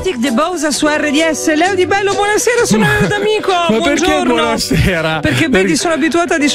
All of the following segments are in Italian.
Celtic The Bosa su RDS. Leo Di Bello, buonasera, sono Leo D'Amico. Ma buongiorno. perché buonasera? Perché vedi, sono abituata a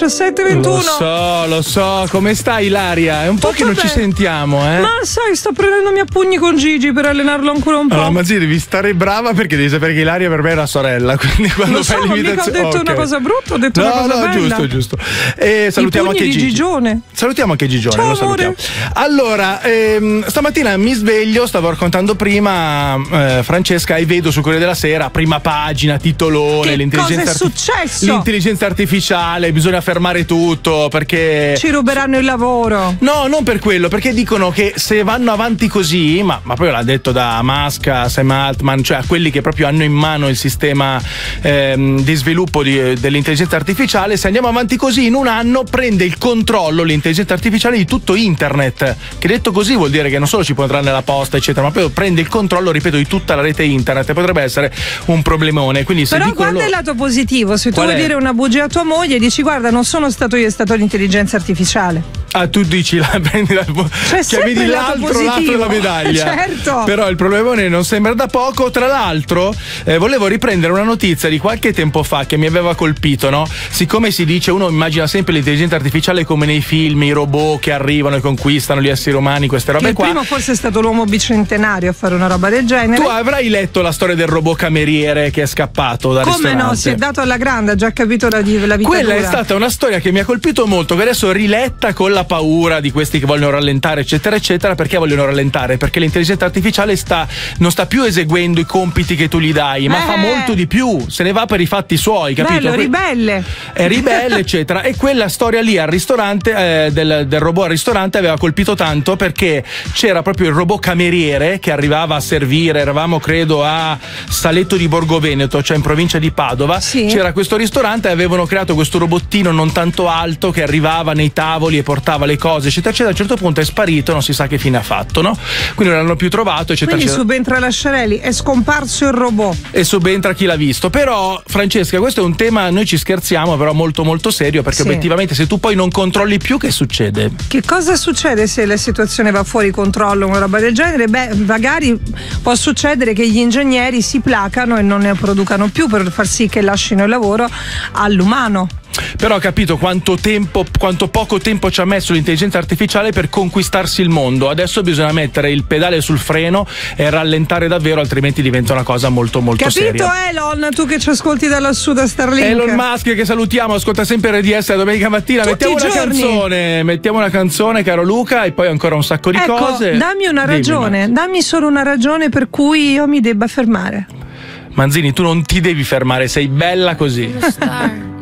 17-21. Lo so. Come stai, Ilaria? È un po' Tutto che non bene. ci sentiamo, eh? Ma sai, sto prendendomi a pugni con Gigi per allenarlo ancora un po'. Allora, Manzi, devi stare brava perché devi sapere che Ilaria per me è una sorella. Quindi quando Lo so, fai mica ho l'imitazione. detto una cosa brutta, ho detto una cosa bella. Giusto. E salutiamo I pugni anche di Gigi. Gigione. Salutiamo anche Gigione, Ciao, lo salutiamo. Allora, stamattina mi sveglio, stavo raccontando prima, Francesca, e vedo sul Corriere della Sera, prima pagina, titolone, Che cosa è successo? l'intelligenza artificiale, bisogna fermare tutto perché Ci ruberanno il lavoro. no, non per quello, perché dicono che se vanno avanti così, ma poi l'ha detto da Musk a Sam Altman, cioè a quelli che proprio hanno in mano il sistema di sviluppo dell'intelligenza artificiale, se andiamo avanti così in un anno prende il controllo l'intelligenza artificiale di tutto internet, che detto così vuol dire che non solo ci può entrare nella posta eccetera, ma poi prende il controllo, ripeto, di tutta la rete internet, e potrebbe essere un problemone. Quindi se Però dicono guarda il lato positivo, se tu Qual vuoi è? dire una bugia a tua moglie dici guarda non sono stato io, è stato l'intelligenza artificiale. Ah, tu dici prendi C'è sempre vedi il lato l'altro della medaglia. Certo. Però il problemone non sembra da poco. Tra l'altro, volevo riprendere una notizia di qualche tempo fa che mi aveva colpito, no? Siccome si dice, uno immagina sempre l'intelligenza artificiale come nei film, i robot che arrivano e conquistano gli esseri umani, queste robe Il qua. primo forse è stato l'uomo bicentenario a fare una roba del genere. Tu avrai letto la storia del robot cameriere che è scappato dal Come ristorante? no, si è dato alla grande, ha già capito la vita Quella dura. è stata una storia che mi ha colpito molto, che adesso riletta con la paura di questi che vogliono rallentare eccetera eccetera. Perché vogliono rallentare? Perché l'intelligenza artificiale non sta più eseguendo i compiti che tu gli dai, ma fa molto di più, se ne va per i fatti suoi, capito? Bello, ribelle. È ribelle eccetera. E quella storia lì al ristorante, del robot al ristorante, aveva colpito tanto perché c'era proprio il robot cameriere che arrivava a servire. Eravamo credo a Saletto di Borgo Veneto, cioè in provincia di Padova. Sì. C'era questo ristorante e avevano creato questo robottino non tanto alto che arrivava nei tavoli e portava le cose eccetera eccetera. A un certo punto è sparito, non si sa che fine ha fatto, no? Quindi non l'hanno più trovato eccetera Quindi eccetera. subentra Lasciarelli, è scomparso il robot. E subentra chi l'ha visto. Però Francesca, questo è un tema, noi ci scherziamo, però molto molto serio, perché Sì. obiettivamente se tu poi non controlli più, che succede? Che cosa succede se la situazione va fuori controllo, una roba del genere? Beh, magari può succedere che gli ingegneri si placano e non ne producano più per far sì che lasciano il lavoro all'umano. Però ho capito quanto poco tempo ci ha messo l'intelligenza artificiale per conquistarsi il mondo. Adesso bisogna mettere il pedale sul freno e rallentare davvero, altrimenti diventa una cosa molto molto Capito, seria. Elon, tu che ci ascolti da lassù da Starlink. Elon Musk, che salutiamo, ascolta sempre RDS la domenica mattina. Tutti Mettiamo una canzone, caro Luca, e poi ancora un sacco di cose. Dammi una ragione, dammi solo una ragione per cui io mi debba fermare. Manzini, tu non ti devi fermare, sei bella così.